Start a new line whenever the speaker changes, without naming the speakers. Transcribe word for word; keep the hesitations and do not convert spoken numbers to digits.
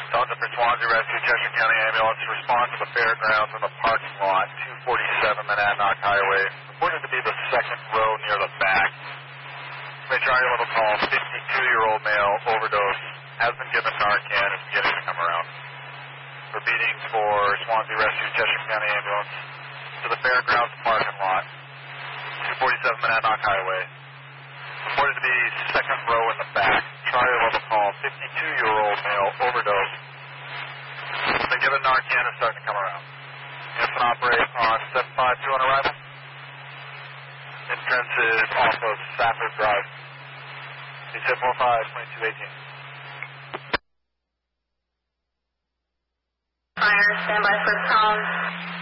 Delta for Swansea Rescue, Cheshire County Ambulance, respond to the fairgrounds in the parking lot, two forty-seven Monadnock Highway. Reported to be the second row near the back. Majority level call, fifty-two-year-old male, overdose, has been given Narcan, is beginning to come around. Repeating for Swansea Rescue, Cheshire County Ambulance, to the fairgrounds parking lot, two forty-seven Monadnock Highway. Reported to be second row in the back. Charlie level call, fifty-two-year-old male, overdose. Been given Narcan, is starting to come around. Yes, and operate on seven five two on arrival. Entrance is off of Stafford Drive. He said four five, twenty-two eighteen.
Fire, stand by for call.